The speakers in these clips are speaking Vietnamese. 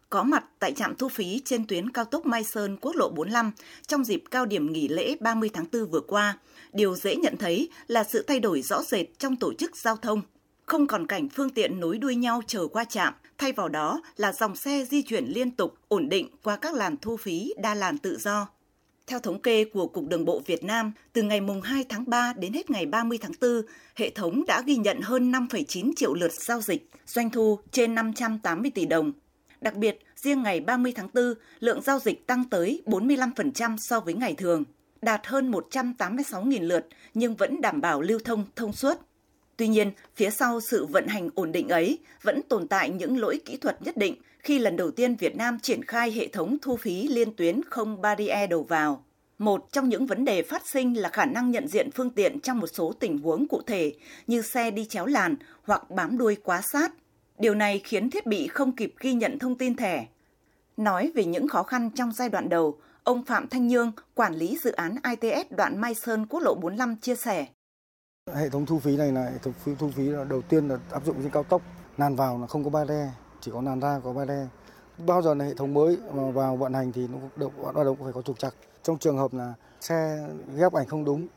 có mặt tại trạm thu phí trên tuyến cao tốc Mai Sơn quốc lộ 45 trong dịp cao điểm nghỉ lễ 30 tháng 4 vừa qua, điều dễ nhận thấy là sự thay đổi rõ rệt trong tổ chức giao thông. Không còn cảnh phương tiện nối đuôi nhau chờ qua trạm, thay vào đó là dòng xe di chuyển liên tục, ổn định qua các làn thu phí đa làn tự do. Theo thống kê của Cục Đường bộ Việt Nam, từ ngày 2 tháng 3 đến hết ngày 30 tháng 4, hệ thống đã ghi nhận hơn 5,9 triệu lượt giao dịch, doanh thu trên 580 tỷ đồng. Đặc biệt, riêng ngày 30 tháng 4, lượng giao dịch tăng tới 45% so với ngày thường, đạt hơn 186.000 lượt nhưng vẫn đảm bảo lưu thông thông suốt. Tuy nhiên, phía sau sự vận hành ổn định ấy vẫn tồn tại những lỗi kỹ thuật nhất định khi lần đầu tiên Việt Nam triển khai hệ thống thu phí liên tuyến không barrier đầu vào. Một trong những vấn đề phát sinh là khả năng nhận diện phương tiện trong một số tình huống cụ thể như xe đi chéo làn hoặc bám đuôi quá sát. Điều này khiến thiết bị không kịp ghi nhận thông tin thẻ. Nói về những khó khăn trong giai đoạn đầu, ông Phạm Thanh Nhương, quản lý dự án ITS đoạn Mai Sơn quốc lộ 45 chia sẻ. Hệ thống thu phí này là hệ thống thu phí là đầu tiên là áp dụng trên cao tốc, làn vào là không có barrier, chỉ có làn ra có barrier. Bao giờ là hệ thống mới mà vào vận hành thì nó hoạt động phải có trục trặc. Trong trường hợp là xe ghép ảnh không đúng,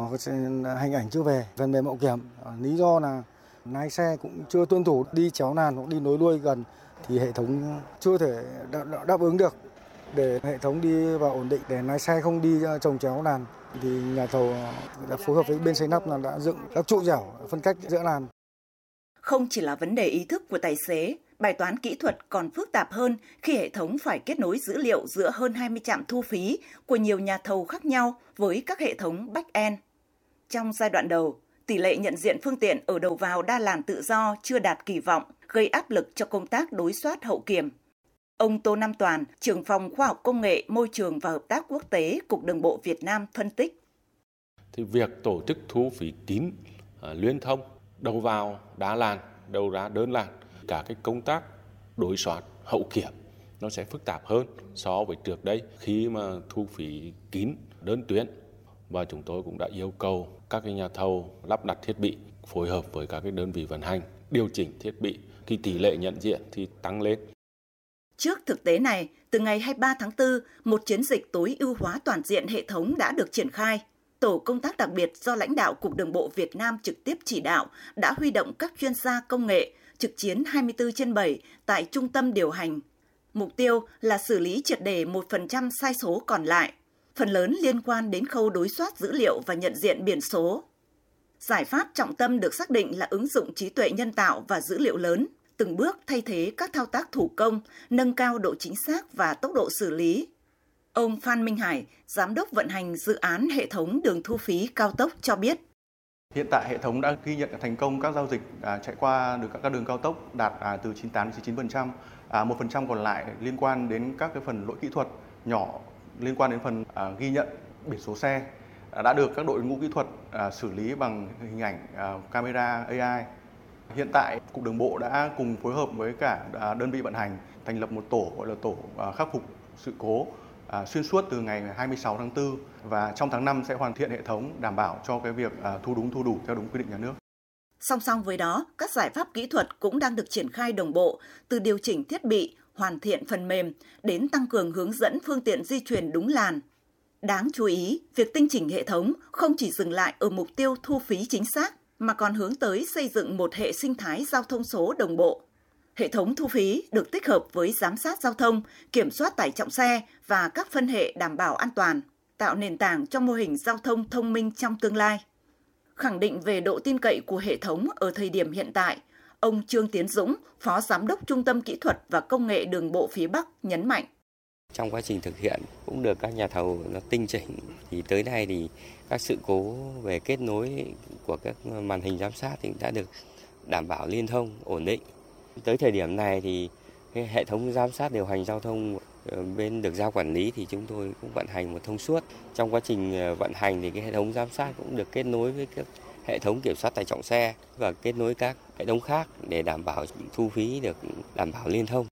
hình ảnh chưa về, phần mềm hậu kiểm, lý do là lái xe cũng chưa tuân thủ đi chéo làn hoặc đi nối đuôi gần thì hệ thống chưa thể đáp ứng được. Để hệ thống đi vào ổn định, để lái xe không đi chồng chéo làn thì nhà thầu đã phối hợp với bên xây lắp là đã dựng các trụ dẻo phân cách giữa làn. Không chỉ là vấn đề ý thức của tài xế, bài toán kỹ thuật còn phức tạp hơn khi hệ thống phải kết nối dữ liệu giữa hơn 20 trạm thu phí của nhiều nhà thầu khác nhau với các hệ thống back-end. Trong giai đoạn đầu, tỷ lệ nhận diện phương tiện ở đầu vào đa làn tự do chưa đạt kỳ vọng, gây áp lực cho công tác đối soát hậu kiểm. Ông Tô Nam Toàn, trưởng phòng khoa học công nghệ, môi trường và hợp tác quốc tế, Cục Đường bộ Việt Nam phân tích. Thì việc tổ chức thu phí kín, liên thông, đầu vào đa làn, đầu ra đơn làn, cả cái công tác đối soát hậu kiểm nó sẽ phức tạp hơn so với trước đây khi mà thu phí kín đơn tuyến. Và chúng tôi cũng đã yêu cầu các cái nhà thầu lắp đặt thiết bị phối hợp với các cái đơn vị vận hành điều chỉnh thiết bị, khi tỷ lệ nhận diện thì tăng lên. Trước thực tế này, từ ngày 23 tháng 4, một chiến dịch tối ưu hóa toàn diện hệ thống đã được triển khai. Tổ công tác đặc biệt do lãnh đạo Cục Đường bộ Việt Nam trực tiếp chỉ đạo đã huy động các chuyên gia công nghệ trực chiến 24/7 tại trung tâm điều hành. Mục tiêu là xử lý triệt để 1% sai số còn lại, phần lớn liên quan đến khâu đối soát dữ liệu và nhận diện biển số. Giải pháp trọng tâm được xác định là ứng dụng trí tuệ nhân tạo và dữ liệu lớn, từng bước thay thế các thao tác thủ công, nâng cao độ chính xác và tốc độ xử lý. Ông Phan Minh Hải, Giám đốc vận hành dự án hệ thống đường thu phí cao tốc cho biết. Hiện tại hệ thống đã ghi nhận thành công các giao dịch chạy qua được các đường cao tốc đạt từ 98 đến 99%. 1% còn lại liên quan đến các cái phần lỗi kỹ thuật nhỏ liên quan đến phần ghi nhận biển số xe đã được các đội ngũ kỹ thuật xử lý bằng hình ảnh camera AI. Hiện tại Cục Đường bộ đã cùng phối hợp với cả đơn vị vận hành thành lập một tổ gọi là tổ khắc phục sự cố xuyên suốt từ ngày 26 tháng 4 và trong tháng 5 sẽ hoàn thiện hệ thống đảm bảo cho cái việc thu đúng thu đủ theo đúng quy định nhà nước. Song song với đó, các giải pháp kỹ thuật cũng đang được triển khai đồng bộ, từ điều chỉnh thiết bị, hoàn thiện phần mềm đến tăng cường hướng dẫn phương tiện di chuyển đúng làn. Đáng chú ý, việc tinh chỉnh hệ thống không chỉ dừng lại ở mục tiêu thu phí chính xác mà còn hướng tới xây dựng một hệ sinh thái giao thông số đồng bộ. Hệ thống thu phí được tích hợp với giám sát giao thông, kiểm soát tải trọng xe và các phân hệ đảm bảo an toàn, tạo nền tảng cho mô hình giao thông thông minh trong tương lai. Khẳng định về độ tin cậy của hệ thống ở thời điểm hiện tại, ông Trương Tiến Dũng, Phó Giám đốc Trung tâm Kỹ thuật và Công nghệ Đường bộ phía Bắc nhấn mạnh. Trong quá trình thực hiện cũng được các nhà thầu nó tinh chỉnh, thì tới nay thì các sự cố về kết nối của các màn hình giám sát thì đã được đảm bảo liên thông, ổn định. Tới thời điểm này thì cái hệ thống giám sát điều hành giao thông bên được giao quản lý thì chúng tôi cũng vận hành một thông suốt. Trong quá trình vận hành thì cái hệ thống giám sát cũng được kết nối với các hệ thống kiểm soát tải trọng xe và kết nối các hệ thống khác để đảm bảo thu phí được đảm bảo liên thông.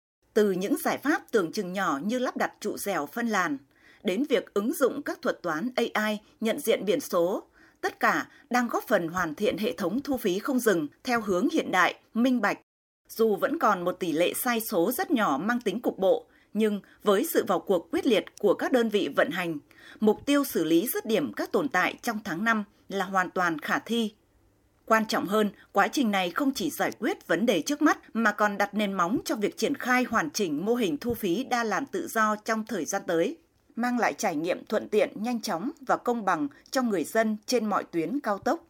Từ những giải pháp tưởng chừng nhỏ như lắp đặt trụ dẻo phân làn, đến việc ứng dụng các thuật toán AI nhận diện biển số, tất cả đang góp phần hoàn thiện hệ thống thu phí không dừng theo hướng hiện đại, minh bạch. Dù vẫn còn một tỷ lệ sai số rất nhỏ mang tính cục bộ, nhưng với sự vào cuộc quyết liệt của các đơn vị vận hành, mục tiêu xử lý dứt điểm các tồn tại trong tháng 5 là hoàn toàn khả thi. Quan trọng hơn, quá trình này không chỉ giải quyết vấn đề trước mắt mà còn đặt nền móng cho việc triển khai hoàn chỉnh mô hình thu phí đa làn tự do trong thời gian tới, mang lại trải nghiệm thuận tiện, nhanh chóng và công bằng cho người dân trên mọi tuyến cao tốc.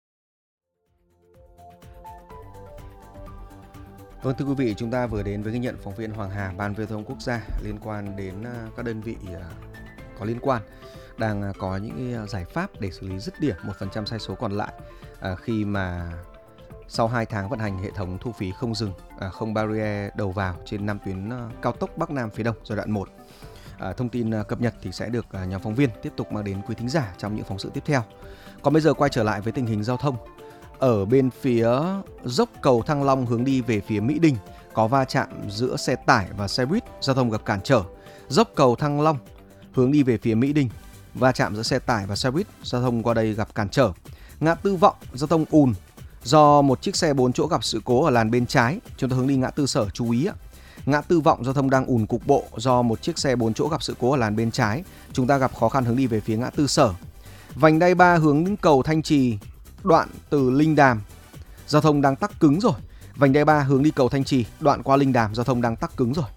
Vâng, thưa quý vị, chúng ta vừa đến với ghi nhận phóng viên Hoàng Hà, Ban Viễn thông Quốc gia liên quan đến các đơn vị có liên quan đang có những giải pháp để xử lý dứt điểm 1% sai số còn lại khi mà sau 2 tháng vận hành hệ thống thu phí không dừng, không barrier đầu vào trên 5 tuyến cao tốc Bắc Nam phía Đông giai đoạn 1. Thông tin cập nhật thì sẽ được nhóm phóng viên tiếp tục mang đến quý thính giả trong những phóng sự tiếp theo. Còn bây giờ quay trở lại với tình hình giao thông. Ở bên phía dốc cầu Thăng Long hướng đi về phía Mỹ Đình có va chạm giữa xe tải và xe buýt, giao thông gặp cản trở. Dốc cầu Thăng Long hướng đi về phía Mỹ Đình va chạm giữa xe tải và xe buýt, giao thông qua đây gặp cản trở. Ngã tư Vọng, giao thông ùn do một chiếc xe 4 chỗ gặp sự cố ở làn bên trái. Chúng ta hướng đi ngã tư Sở chú ý ạ. Ngã tư Vọng giao thông đang ùn cục bộ do một chiếc xe 4 chỗ gặp sự cố ở làn bên trái. Chúng ta gặp khó khăn hướng đi về phía ngã tư Sở. Vành đai 3 hướng đến cầu Thanh Trì, đoạn từ Linh Đàm, giao thông đang tắc cứng rồi. Vành đai 3 hướng đi cầu Thanh Trì, đoạn qua Linh Đàm, giao thông đang tắc cứng rồi.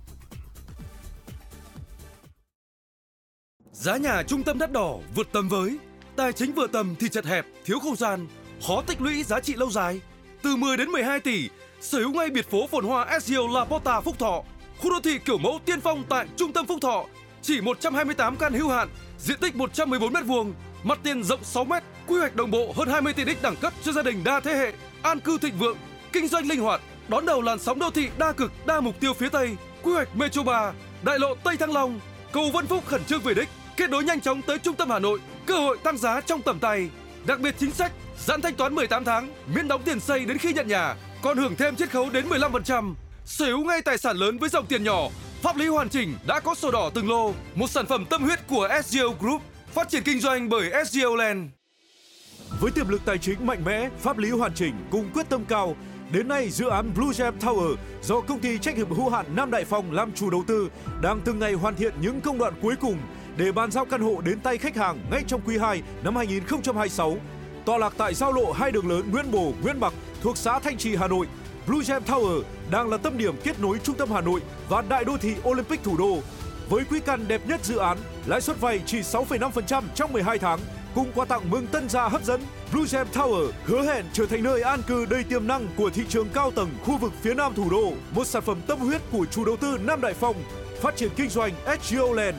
Giá nhà trung tâm đắt đỏ vượt tầm với, tài chính vừa tầm thì chật hẹp, thiếu không gian, khó tích lũy giá trị lâu dài. Từ 10 đến 12 tỷ, sở hữu ngay biệt phố phồn hoa SGO La Porta Phúc Thọ, khu đô thị kiểu mẫu tiên phong tại trung tâm Phúc Thọ, chỉ 128 căn hữu hạn, diện tích 114 m², mặt tiền rộng 6 m, quy hoạch đồng bộ hơn 20 tiện ích đẳng cấp cho gia đình đa thế hệ, an cư thịnh vượng, kinh doanh linh hoạt, đón đầu làn sóng đô thị đa cực, đa mục tiêu phía Tây, quy hoạch Metro 3, đại lộ Tây Thăng Long, cầu Vân Phúc khẩn trương về đích, kết nối nhanh chóng tới trung tâm Hà Nội, cơ hội tăng giá trong tầm tay. Đặc biệt chính sách giãn thanh toán 18 tháng, miễn đóng tiền xây đến khi nhận nhà, còn hưởng thêm chiết khấu đến 15%. Sở hữu ngay tài sản lớn với dòng tiền nhỏ, pháp lý hoàn chỉnh, đã có sổ đỏ từng lô, một sản phẩm tâm huyết của SGO Group, phát triển kinh doanh bởi SGO Land. Với tiềm lực tài chính mạnh mẽ, pháp lý hoàn chỉnh cùng quyết tâm cao, đến nay dự án Blue Gem Tower do công ty trách nhiệm hữu hạn Nam Đại Phong làm chủ đầu tư đang từng ngày hoàn thiện những công đoạn cuối cùng để bàn giao căn hộ đến tay khách hàng ngay trong quý 2 năm 2026. Tọa lạc tại giao lộ hai đường lớn Nguyễn Bồ, Nguyễn Bạc thuộc xã Thanh Trì, Hà Nội, Blue Gem Tower đang là tâm điểm kết nối trung tâm Hà Nội và đại đô thị Olympic thủ đô. Với quỹ căn đẹp nhất dự án, lãi suất vay chỉ 6,5% trong 12 tháng, cùng quà tặng mừng tân gia hấp dẫn. Blue Gem Tower hứa hẹn trở thành nơi an cư đầy tiềm năng của thị trường cao tầng khu vực phía Nam thủ đô, một sản phẩm tâm huyết của chủ đầu tư Nam Đại Phong, phát triển kinh doanh SGO Land.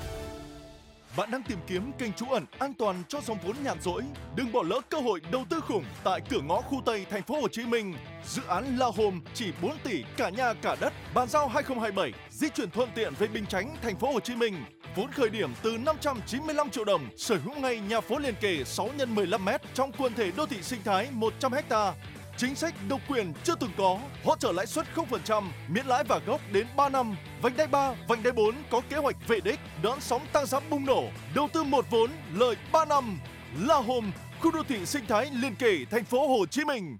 Bạn đang tìm kiếm kênh trú ẩn an toàn cho dòng vốn nhàn rỗi? Đừng bỏ lỡ cơ hội đầu tư khủng tại cửa ngõ khu Tây thành phố Hồ Chí Minh. Dự án La Home chỉ 4 tỷ cả nhà cả đất, bàn giao 2027, di chuyển thuận tiện về Bình Chánh, thành phố Hồ Chí Minh. Vốn khởi điểm từ 595 triệu đồng, sở hữu ngay nhà phố liền kề 6x15m trong quần thể đô thị sinh thái 100 ha. Chính sách độc quyền chưa từng có, hỗ trợ lãi suất 0%, miễn lãi và gốc đến 3 năm. Vành đai 3, vành đai 4 có kế hoạch về đích, đón sóng tăng giá bùng nổ. Đầu tư một vốn, lời 3 năm. La Home, khu đô thị sinh thái liền kề thành phố Hồ Chí Minh.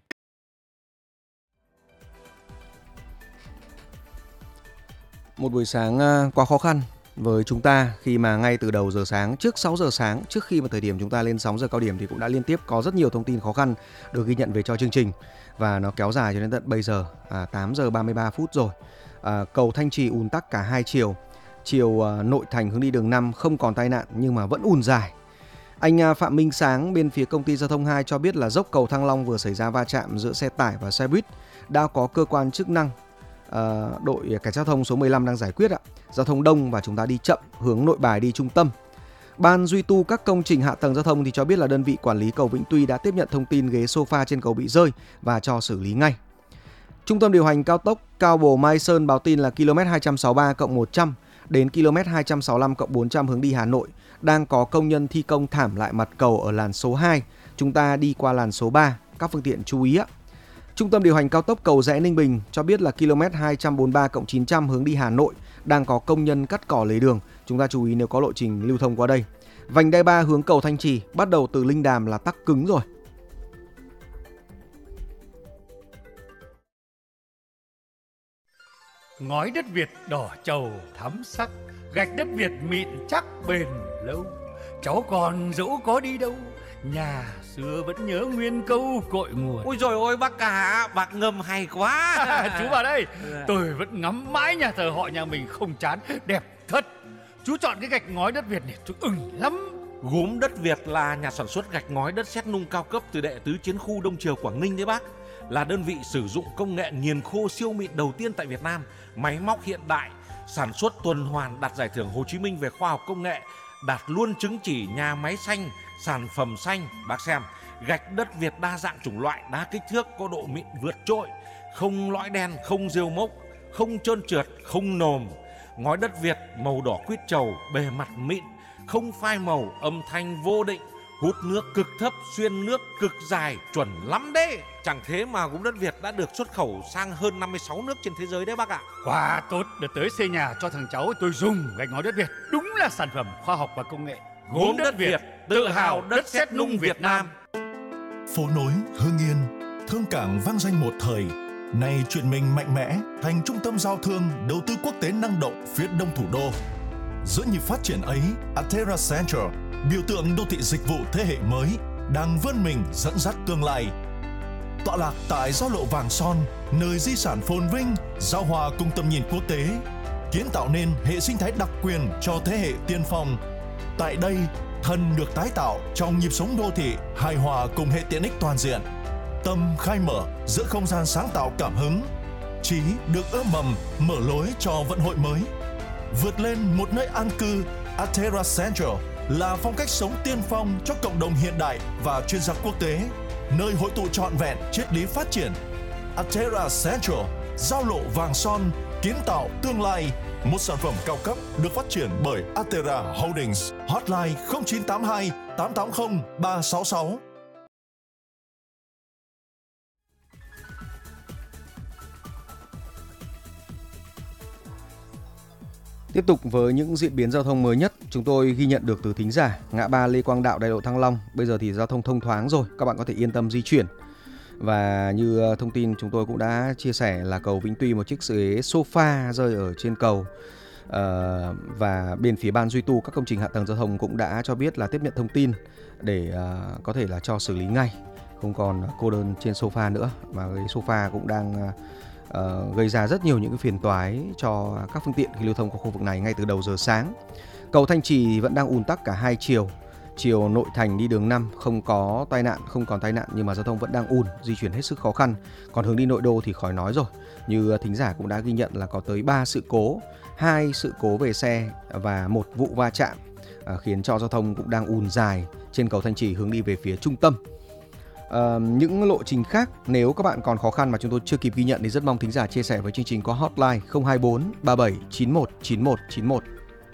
Một buổi sáng quá khó khăn với chúng ta khi mà ngay từ đầu giờ sáng, trước 6 giờ sáng, trước khi mà thời điểm chúng ta lên sóng giờ cao điểm thì cũng đã liên tiếp có rất nhiều thông tin khó khăn được ghi nhận về cho chương trình và nó kéo dài cho đến tận bây giờ 8 giờ 33 phút rồi. Cầu Thanh Trì ùn tắc cả hai chiều, Nội Thành hướng đi đường 5 không còn tai nạn nhưng mà vẫn ùn dài. Anh Phạm Minh Sáng bên phía công ty giao thông 2 cho biết là dốc cầu Thăng Long vừa xảy ra va chạm giữa xe tải và xe buýt, đã có cơ quan chức năng đội cảnh sát giao thông số 15 đang giải quyết ạ. Giao thông đông và chúng ta đi chậm hướng Nội Bài đi trung tâm. Ban duy tu các công trình hạ tầng giao thông thì cho biết là đơn vị quản lý cầu Vĩnh Tuy đã tiếp nhận thông tin ghế sofa trên cầu bị rơi và cho xử lý ngay. Trung tâm điều hành cao tốc Cao Bồ Mai Sơn báo tin là km 263+100 đến km 265+400 hướng đi Hà Nội đang có công nhân thi công thảm lại mặt cầu ở làn số 2. Chúng ta đi qua làn số 3, các phương tiện chú ý ạ. Trung tâm điều hành cao tốc Cầu Giẽ Ninh Bình cho biết là km 243+900 hướng đi Hà Nội đang có công nhân cắt cỏ lề đường. Chúng ta chú ý nếu có lộ trình lưu thông qua đây. Vành đai 3 hướng cầu Thanh Trì bắt đầu từ Linh Đàm là tắc cứng rồi. ngói đất Việt đỏ trầu thắm sắc, gạch đất Việt mịn chắc bền lâu. Cháu còn dẫu có đi đâu, nhà xưa vẫn nhớ nguyên câu cội nguồn. Ôi rồi ôi bác cả, bác ngâm hay quá. Chú vào đây, tôi vẫn ngắm mãi nhà thờ họ nhà mình không chán, đẹp thật. Chú chọn cái gạch ngói đất Việt này tôi ưng lắm. Gốm đất Việt là nhà sản xuất gạch ngói đất sét nung cao cấp từ Đệ Tứ Chiến khu Đông Triều Quảng Ninh đấy bác. Là đơn vị sử dụng công nghệ nghiền khô siêu mịn đầu tiên tại Việt Nam, máy móc hiện đại, sản xuất tuần hoàn, đạt giải thưởng Hồ Chí Minh về khoa học công nghệ, đạt luôn chứng chỉ nhà máy xanh, sản phẩm xanh. Bác xem, gạch đất Việt đa dạng chủng loại, đa kích thước, có độ mịn vượt trội, không lõi đen, không rêu mốc, không trơn trượt, không nồm. Ngói đất Việt màu đỏ quýt trầu, bề mặt mịn, không phai màu, âm thanh vô định, hút nước cực thấp, xuyên nước cực dài, chuẩn lắm đấy. Chẳng thế mà gốm đất Việt đã được xuất khẩu sang hơn 56 nước trên thế giới đấy bác ạ. Quá tốt, để tới xây nhà cho thằng cháu tôi dùng gạch ngói đất Việt. Đúng là sản phẩm khoa học và công nghệ. Gốm đất Việt, tự hào đất sét nung Việt Nam. Phố nối Hưng Yên, thương cảng vang danh một thời, nay chuyển mình mạnh mẽ thành trung tâm giao thương, đầu tư quốc tế năng động phía đông thủ đô. Giữa nhịp phát triển ấy, Atera Central, biểu tượng đô thị dịch vụ thế hệ mới, đang vươn mình dẫn dắt tương lai. Tọa lạc tại giao lộ Vàng Son, nơi di sản phồn vinh, giao hòa cùng tầm nhìn quốc tế, kiến tạo nên hệ sinh thái đặc quyền cho thế hệ tiên phong. Tại đây, thân được tái tạo trong nhịp sống đô thị hài hòa cùng hệ tiện ích toàn diện. Tâm khai mở giữa không gian sáng tạo cảm hứng, trí được ươm mầm mở lối cho vận hội mới. Vượt lên một nơi an cư, Atera Central là phong cách sống tiên phong cho cộng đồng hiện đại và chuyên gia quốc tế, nơi hội tụ trọn vẹn triết lý phát triển. Atera Central, giao lộ Vàng Son, kiến tạo tương lai, một sản phẩm cao cấp được phát triển bởi Atera Holdings. Hotline 0982 880 366. Tiếp tục với những diễn biến giao thông mới nhất chúng tôi ghi nhận được từ thính giả. Ngã ba Lê Quang Đạo, đại lộ Thăng Long, bây giờ thì giao thông thông thoáng rồi, các bạn có thể yên tâm di chuyển. Và như thông tin chúng tôi cũng đã chia sẻ là cầu Vĩnh Tuy, một chiếc ghế sofa rơi ở trên cầu. Và bên phía ban duy tu các công trình hạ tầng giao thông cũng đã cho biết là tiếp nhận thông tin để có thể là cho xử lý ngay, không còn cô đơn trên sofa nữa. Mà cái sofa cũng đang gây ra rất nhiều những cái phiền toái cho các phương tiện khi lưu thông qua khu vực này ngay từ đầu giờ sáng. Cầu Thanh Trì vẫn đang ùn tắc cả hai chiều. Chiều nội thành đi đường 5 không còn tai nạn nhưng mà giao thông vẫn đang ùn, di chuyển hết sức khó khăn. Còn hướng đi nội đô thì khỏi nói rồi. Như thính giả cũng đã ghi nhận là có tới 3 sự cố, 2 sự cố về xe và 1 vụ va chạm, khiến cho giao thông cũng đang ùn dài trên cầu Thanh Trì hướng đi về phía trung tâm. Những lộ trình khác nếu các bạn còn khó khăn mà chúng tôi chưa kịp ghi nhận thì rất mong thính giả chia sẻ với chương trình qua hotline 024 37 91 91 91.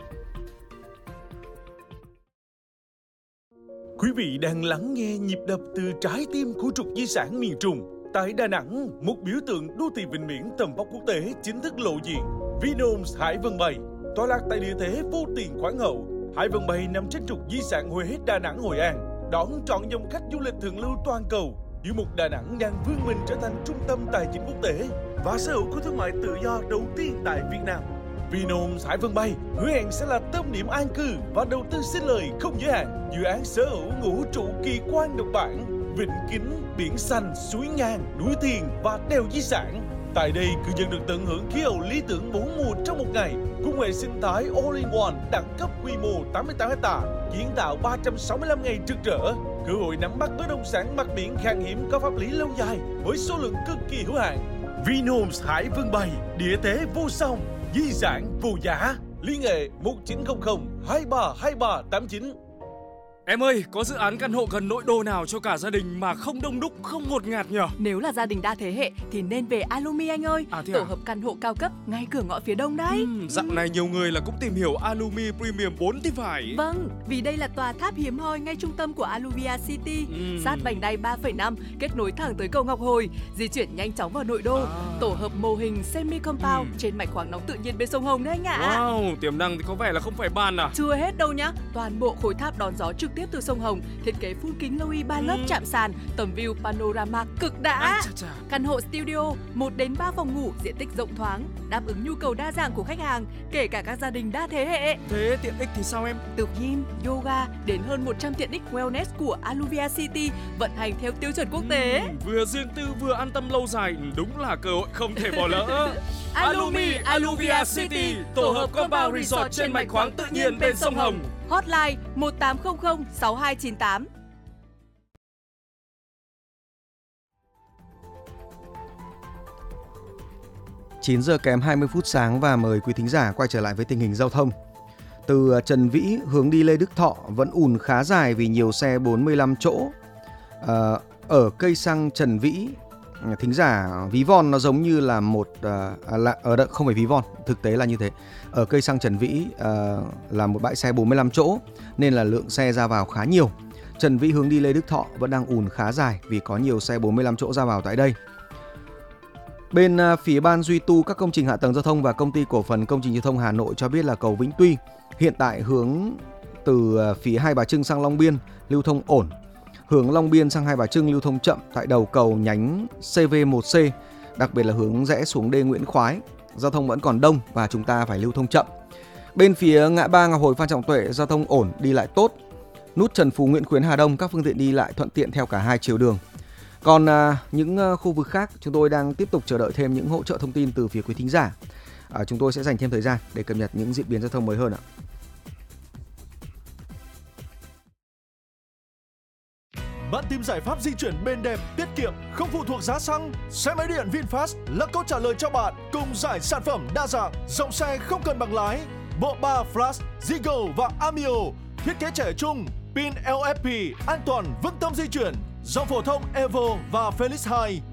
Quý vị đang lắng nghe nhịp đập từ trái tim của trục di sản miền Trung. Tại Đà Nẵng, một biểu tượng đô thị vịnh biển tầm vóc quốc tế chính thức lộ diện. Vinhomes Hải Vân Bay, tọa lạc tại địa thế vô tiền khoáng hậu. Hải Vân Bay nằm trên trục di sản Huế, Đà Nẵng, Hội An, đón trọn dòng khách du lịch thượng lưu toàn cầu. Giữa một Đà Nẵng đang vươn mình trở thành trung tâm tài chính quốc tế và sở hữu của thương mại tự do đầu tiên tại Việt Nam. Vinhomes Hải Vân Bay hứa hẹn sẽ là tâm điểm an cư và đầu tư sinh lời không giới hạn. Dự án sở hữu ngũ trụ kỳ quan độc bản, vịnh kính, biển xanh, suối ngang, núi thiền và đèo di sản. Tại đây, cư dân được tận hưởng khí hậu lý tưởng 4 mùa trong một ngày, cùng hệ sinh thái All-in-One đẳng cấp quy mô 88 ha, kiến tạo 365 ngày trực trở, cơ hội nắm bắt bất động sản mặt biển khan hiếm có pháp lý lâu dài với số lượng cực kỳ hữu hạn. Vinhomes Hải Vân Bay, địa thế vô song, di sản vô giá. Liên hệ 1900 232389. Em ơi, có dự án căn hộ gần nội đô nào cho cả gia đình mà không đông đúc, không ngột ngạt nhỉ? Nếu là gia đình đa thế hệ thì nên về Alumi anh ơi. Tổ hợp căn hộ cao cấp ngay cửa ngõ phía đông đấy. Dạo này nhiều người là cũng tìm hiểu Alumi Premium 4 thì phải. Vâng, vì đây là tòa tháp hiếm hoi ngay trung tâm của Aluvia City, sát vành đai 3,5, kết nối thẳng tới cầu Ngọc Hồi, di chuyển nhanh chóng vào nội đô. Tổ hợp mô hình semi compound trên mạch khoáng nóng tự nhiên bên sông Hồng đấy anh ạ. Wow, tiềm năng thì có vẻ là không phải bàn à? Chưa hết đâu nhá, toàn bộ khối tháp đón gió trực tiếp tiếp từ sông Hồng, thiết kế full kính lưu 3 lớp chạm sàn, tầm view panorama cực đã. Căn hộ studio 1 đến 3 phòng ngủ, diện tích rộng thoáng, đáp ứng nhu cầu đa dạng của khách hàng, kể cả các gia đình đa thế hệ. Thế tiện ích thì sao em? Từ gym, yoga đến hơn 100 tiện ích wellness của Aluvia City vận hành theo tiêu chuẩn quốc tế. Vừa riêng tư vừa an tâm lâu dài, đúng là cơ hội không thể bỏ lỡ. Alumi Aluvia City, tổ hợp compound resort trên mạch khoáng tự nhiên bên sông Hồng. Hotline 1800 6298. Chín giờ kém 20 phút sáng và mời quý thính giả quay trở lại với tình hình giao thông. Từ Trần Vĩ hướng đi Lê Đức Thọ vẫn ùn khá dài vì nhiều xe 45 chỗ. Ở cây xăng Trần Vĩ, thính giả ví von nó giống như là một ở đây không phải ví von, thực tế là như thế. Ở cây xăng Trần Vĩ là một bãi xe 45 chỗ nên là lượng xe ra vào khá nhiều. Trần Vĩ hướng đi Lê Đức Thọ vẫn đang ùn khá dài vì có nhiều xe 45 chỗ ra vào tại đây. Bên phía ban duy tu các công trình hạ tầng giao thông và công ty cổ phần công trình giao thông Hà Nội cho biết là cầu Vĩnh Tuy hiện tại hướng từ phía Hai Bà Trưng sang Long Biên lưu thông ổn. Hướng Long Biên sang Hai Bà Trưng lưu thông chậm tại đầu cầu nhánh CV1C, đặc biệt là hướng rẽ xuống đê Nguyễn Khoái. Giao thông vẫn còn đông và chúng ta phải lưu thông chậm. Bên phía ngã ba Ngọc Hồi Phan Trọng Tuệ giao thông ổn, đi lại tốt. Nút Trần Phú Nguyễn Khuyến Hà Đông các phương tiện đi lại thuận tiện theo cả hai chiều đường. Còn những khu vực khác chúng tôi đang tiếp tục chờ đợi thêm những hỗ trợ thông tin từ phía quý thính giả. Chúng tôi sẽ dành thêm thời gian để cập nhật những diễn biến giao thông mới hơn ạ. Bạn tìm giải pháp di chuyển bền đẹp, tiết kiệm, không phụ thuộc giá xăng? Xe máy điện VinFast là câu trả lời cho bạn, cùng giải sản phẩm đa dạng, dòng xe không cần bằng lái, bộ ba Flash, Zigo và Amio, thiết kế trẻ trung, pin LFP, an toàn vững tâm di chuyển, dòng phổ thông Evo và Felix 2.